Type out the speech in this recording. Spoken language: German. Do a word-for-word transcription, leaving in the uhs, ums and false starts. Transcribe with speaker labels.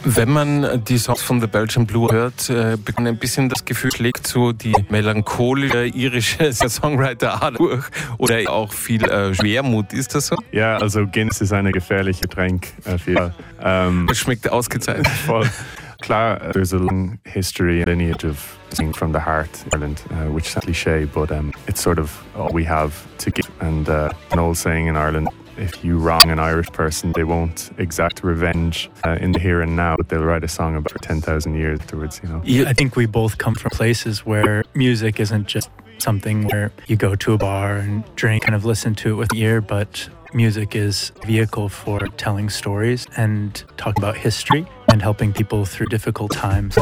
Speaker 1: Wenn man die Songs von The Belgian Blue hört, äh, bekommt man ein bisschen das Gefühl, schlägt so die melancholische irische Songwriter durch oder auch viel äh, Schwermut. Ist das so?
Speaker 2: Ja, also Guinness ist ein gefährliches Getränk. Äh, ähm,
Speaker 1: Das schmeckt ausgezeichnet.
Speaker 2: Voll. Klar, uh, there's a long history and lineage of singing from the heart in Ireland, uh, which is a cliche, but um, it's sort of all we have to give. And uh, an old saying in Ireland, if you wrong an Irish person, they won't exact revenge uh, in the here and now, but they'll write a song about it for ten thousand years afterwards, you know.
Speaker 3: Yeah, I think we both come from places where music isn't just something where you go to a bar and drink, kind of listen to it with the ear, but music is a vehicle for telling stories and talking about history and helping people through difficult times.